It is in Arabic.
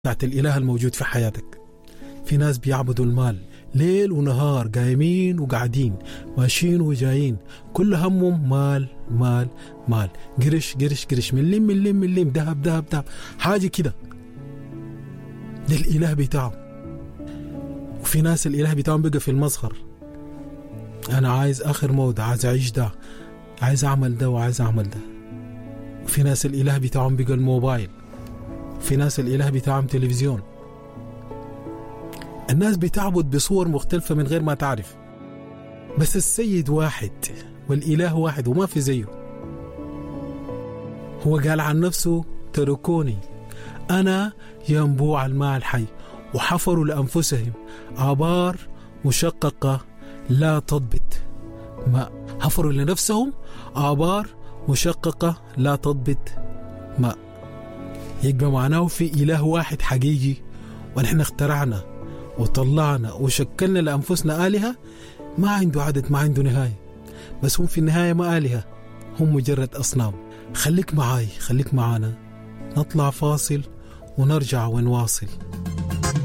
بتاعت الإله الموجود في حياتك. في ناس بيعبدوا المال ليل ونهار، قايمين وقاعدين، ماشيين وجايين، كل همهم مال مال مال، قرش قرش قرش، مليم مليم مليم، دهب دهب دهب، حاجة كده. ده الإله بتاعهم. وفي ناس الإله بتاعهم بقى في المظهر، أنا عايز آخر موضة، عايز أعيش ده، عايز أعمل ده وعايز أعمل ده. وفي ناس الإله بتاعهم بقى الموبايل، في ناس الإله بتاعهم تلفزيون. الناس بتعبد بصور مختلفة من غير ما تعرف، بس السيد واحد والإله واحد وما في زيه. هو قال عن نفسه تركوني أنا ينبوع الماء الحي، وحفروا لأنفسهم آبار مشققة لا تضبط ماء. حفروا لنفسهم آبار مشققة لا تضبط ماء. يبقى معناه في إله واحد حقيقي، ونحن اخترعنا وطلعنا وشكلنا لأنفسنا آلهة ما عنده عدد، ما عنده نهاية، بس هم في النهاية ما آلهة، هم مجرد أصنام. خليك معاي، خليك معانا، نطلع فاصل ونرجع ونواصل.